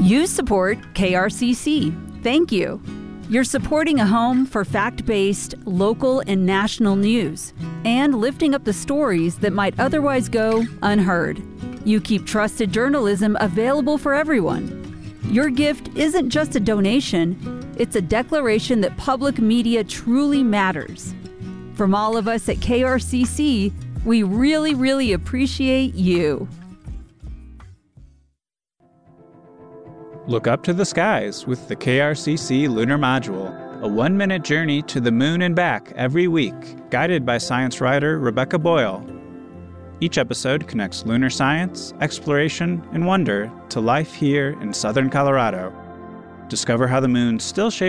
You support KRCC. Thank you. You're supporting a home for fact-based, local, and national news, and lifting up the stories that might otherwise go unheard. You keep trusted journalism available for everyone. Your gift isn't just a donation, it's a declaration that public media truly matters. From all of us at KRCC, we really appreciate you. Look up to the skies with the KRCC Lunar Module, a 1-minute journey to the moon and back every week, guided by science writer Rebecca Boyle. Each episode connects lunar science, exploration, and wonder to life here in southern Colorado. Discover how the moon still shapes